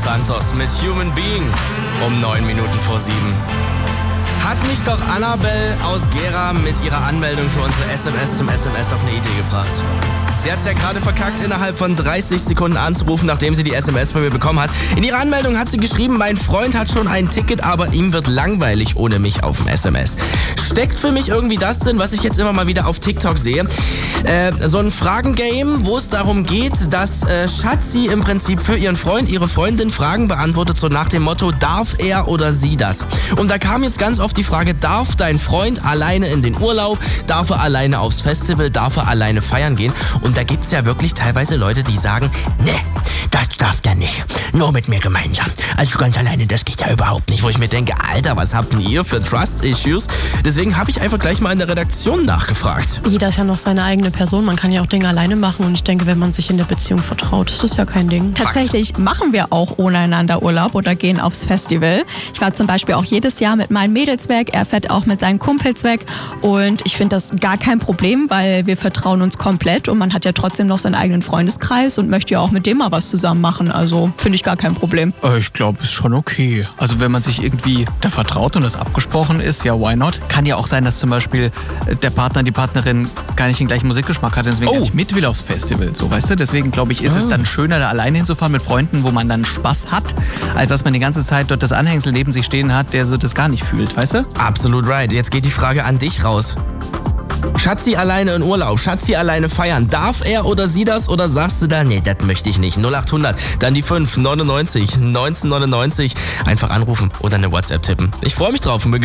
Santos mit Human Being um 9 Minuten vor 7. Hat mich doch Annabelle aus Gera mit ihrer Anmeldung für unsere SMS zum SMS auf eine Idee gebracht. Sie hat es ja gerade verkackt, innerhalb von 30 Sekunden anzurufen, nachdem sie die SMS von mir bekommen hat. In ihrer Anmeldung hat sie geschrieben, mein Freund hat schon ein Ticket, aber ihm wird langweilig ohne mich auf dem SMS. Steckt für mich irgendwie das drin, was ich jetzt immer mal wieder auf TikTok sehe. So ein Fragengame, wo es darum geht, dass Schatzi im Prinzip für ihren Freund, ihre Freundin Fragen beantwortet, so nach dem Motto, darf er oder sie das? Und da kam jetzt ganz oft die Frage, darf dein Freund alleine in den Urlaub, darf er alleine aufs Festival, darf er alleine feiern gehen? Und da gibt's ja wirklich teilweise Leute, die sagen, ne, das darf der nicht, nur mit mir gemeinsam. Also ganz alleine, das geht ja überhaupt nicht. Wo ich mir denke, Alter, was habt denn ihr für Trust-Issues? Deswegen habe ich einfach gleich mal in der Redaktion nachgefragt. Jeder ist ja noch seine eigene Person, man kann ja auch Dinge alleine machen und ich denke, wenn man sich in der Beziehung vertraut, ist das ja kein Ding. Tatsächlich machen wir auch ohne einander Urlaub oder gehen aufs Festival. Ich fahre zum Beispiel auch jedes Jahr mit meinen Mädels weg, er fährt auch mit seinen Kumpels weg und ich finde das gar kein Problem, weil wir vertrauen uns komplett und man hat ja trotzdem noch seinen eigenen Freundeskreis und möchte ja auch mit dem mal was zusammen machen, also finde ich gar kein Problem. Ich glaube, ist schon okay. Also wenn man sich irgendwie da vertraut und das abgesprochen ist, ja, why not? Kann ja auch sein, dass zum Beispiel der Partner, die Partnerin gar nicht den gleichen Musikgeschmack hat, deswegen gar nicht mit will aufs Festival, so, weißt du? Deswegen glaube ich, ist es dann schöner, da alleine hinzufahren mit Freunden, wo man dann Spaß hat, als dass man die ganze Zeit dort das Anhängsel neben sich stehen hat, der so das gar nicht fühlt, weißt du? Absolut right. Jetzt geht die Frage an dich raus. Schatzi alleine in Urlaub, Schatzi alleine feiern. Darf er oder sie das oder sagst du da, nee, das möchte ich nicht. 0800, dann die 5 99 1999. Einfach anrufen oder eine WhatsApp tippen. Ich freue mich drauf und bin